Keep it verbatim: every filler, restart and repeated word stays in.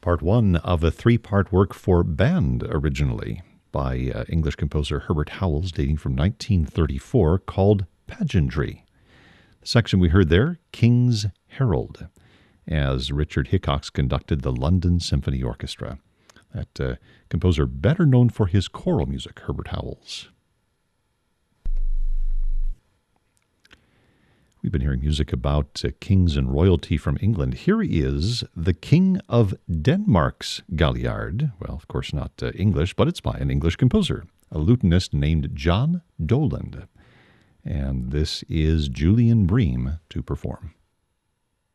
Part one of a three-part work for band originally by uh, English composer Herbert Howells, dating from nineteen thirty-four, called Pageantry. The section we heard there, King's Herald, as Richard Hickox conducted the London Symphony Orchestra. That uh, composer better known for his choral music, Herbert Howells. We've been hearing music about uh, kings and royalty from England. Here is the King of Denmark's Galliard. Well, of course not uh, English, but it's by an English composer, a lutenist named John Doland. And this is Julian Bream to perform.